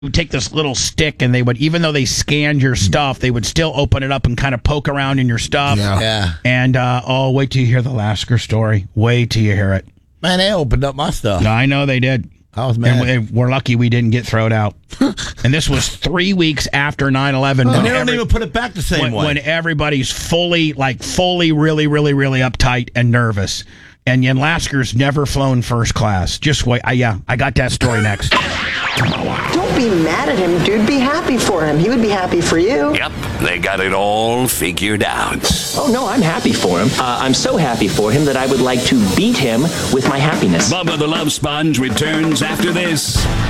would take this little stick and they would, even though they scanned your stuff, they would still open it up and kind of poke around in your stuff. Yeah. And, wait till you hear the Lasker story. Wait till you hear it. Man, they opened up my stuff. I know they did. I was mad. And we're lucky we didn't get thrown out. And this was 3 weeks after 9/11. And they don't even put it back the same way. When everybody's fully, really, really, really uptight and nervous. And Lasker's never flown first class. Just wait. I got that story next. Don't be mad at him, dude. Be happy for him. He would be happy for you. Yep, they got it all figured out. Oh, no, I'm happy for him. I'm so happy for him that I would like to beat him with my happiness. Bubba the Love Sponge returns after this.